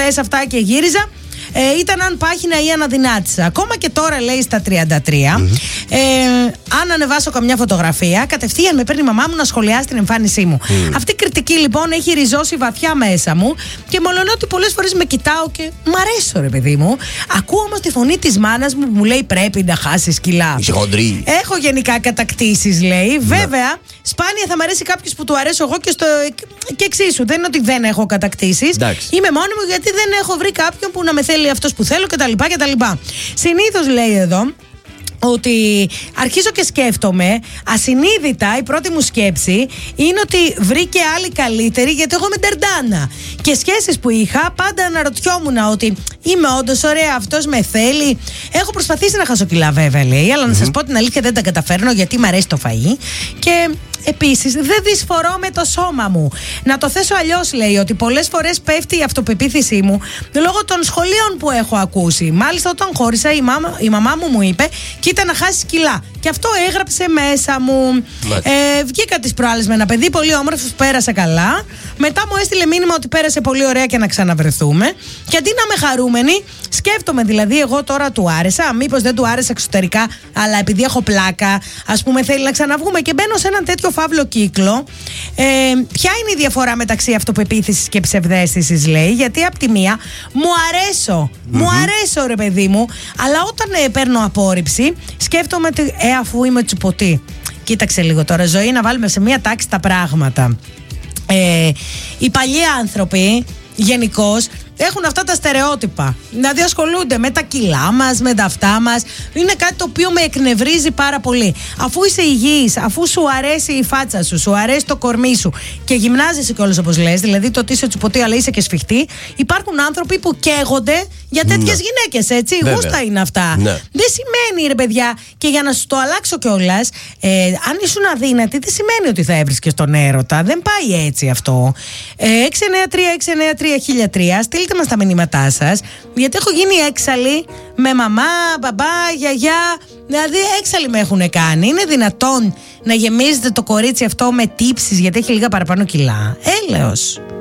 σπουδές αυτά και γύριζα. Ήταν αν πάχυνα ή αναδυνάτησα. Ακόμα και τώρα, λέει, στα 33, αν ανεβάσω καμιά φωτογραφία, κατευθείαν με παίρνει η μαμά μου να σχολιάσει την εμφάνισή μου. Αυτή η κριτική λοιπόν έχει ριζώσει βαθιά μέσα μου και μολονότι πολλές φορές με κοιτάω και μ' αρέσω, ρε παιδί μου. Ακούω όμως τη φωνή της μάνας μου που μου λέει πρέπει να χάσεις κιλά. Είσαι χοντρή. Έχω γενικά κατακτήσεις, λέει. Βέβαια, σπάνια θα μ' αρέσει κάποιος που του αρέσω εγώ και εξίσου. Δεν είναι ότι δεν έχω κατακτήσεις. Είμαι μόνη μου γιατί δεν έχω βρει κάποιον που να με θέλει αυτός που θέλω κτλ. Συνήθως, λέει εδώ, ότι αρχίζω και σκέφτομαι, ασυνείδητα η πρώτη μου σκέψη είναι ότι βρήκε άλλη καλύτερη γιατί εγώ είμαι ντερντάνα. Και σχέσεις που είχα πάντα αναρωτιόμουν ότι είμαι όντως ωραία, αυτός με θέλει. Έχω προσπαθήσει να χάσω κιλά, βέβαια, λέει, αλλά να σας πω την αλήθεια δεν τα καταφέρνω γιατί μου αρέσει το φαΐ και επίσης δεν δυσφορώ με το σώμα μου. Να το θέσω αλλιώς, λέει, ότι πολλές φορές πέφτει η αυτοπεποίθησή μου λόγω των σχολείων που έχω ακούσει. Μάλιστα, όταν χώρισα, η μαμά μου είπε: κοίτα να χάσεις κιλά. Και αυτό έγραψε μέσα μου. Βγήκα τις προάλλες με ένα παιδί πολύ όμορφο, πέρασα καλά. Μετά μου έστειλε μήνυμα ότι πέρασε πολύ ωραία και να ξαναβρεθούμε. Και αντί να είμαι χαρούμενη, σκέφτομαι δηλαδή, εγώ τώρα του άρεσα. Μήπως δεν του άρεσα εξωτερικά, αλλά επειδή έχω πλάκα, ας πούμε, θέλει να ξαναβγούμε. Και μπαίνω σε έναν τέτοιο φαύλο κύκλο. Ποια είναι η διαφορά μεταξύ αυτοπεποίθησης και ψευδαίσθησης, λέει? Γιατί απ' τη μία μου αρέσω. Μου αρέσω, ρε παιδί μου, αλλά όταν παίρνω απόρριψη, σκέφτομαι ότι αφού είμαι τσουποτή. Κοίταξε λίγο τώρα, ζωή, να βάλουμε σε μία τάξη τα πράγματα. Οι παλιοί άνθρωποι γενικώς έχουν αυτά τα στερεότυπα. Δηλαδή ασχολούνται με τα κιλά μας, με τα αυτά μας. Είναι κάτι το οποίο με εκνευρίζει πάρα πολύ. Αφού είσαι υγιής, αφού σου αρέσει η φάτσα σου, σου αρέσει το κορμί σου και γυμνάζεσαι κιόλας όπως λες, δηλαδή το ότι είσαι τσουποτή αλλά είσαι και σφιχτή, υπάρχουν άνθρωποι που καίγονται για τέτοιες γυναίκες, έτσι. Γούστα είναι αυτά. Δεν σημαίνει, ρε παιδιά, και για να σου το αλλάξω κιόλας, αν ήσουν αδύνατη, δεν σημαίνει ότι θα έβρισκες τον έρωτα. Δεν πάει έτσι αυτό. 693-693-1003. Στείλτε μας τα μηνύματά σας, γιατί έχω γίνει έξαλλη με μαμά, μπαμπά, γιαγιά. Δηλαδή έξαλλη με έχουν κάνει. Είναι δυνατόν να γεμίζετε το κορίτσι αυτό με τύψεις γιατί έχει λίγα παραπάνω κιλά? Έλεος.